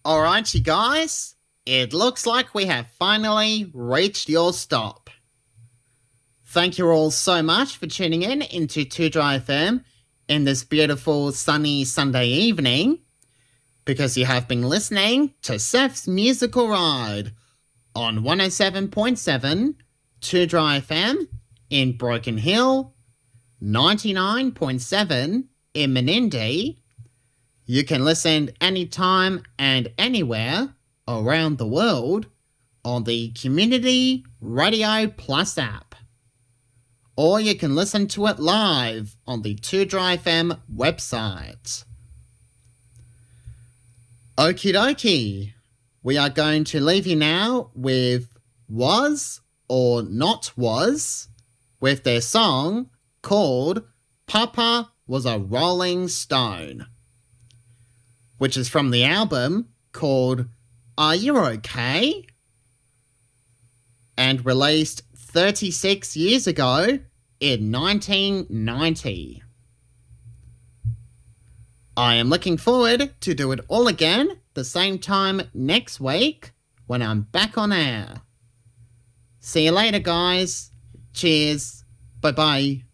Alright, you guys, it looks like we have finally reached your stop. Thank you all so much for tuning in into 2Dry FM in this beautiful sunny Sunday evening, because you have been listening to Seth's Musical Ride on 107.7 2Dry FM in Broken Hill, 99.7 in Menindee. You can listen anytime and anywhere around the world on the Community Radio Plus app. Or you can listen to it live on the 2Dry FM website. Okie dokie. We are going to leave you now with Was or Not Was, with their song called Papa Was a Rolling Stone, which is from the album called Are You OK? And released 36 years ago in 1990. I am looking forward to do it all again the same time next week when I'm back on air. See you later, guys. Cheers. Bye-bye.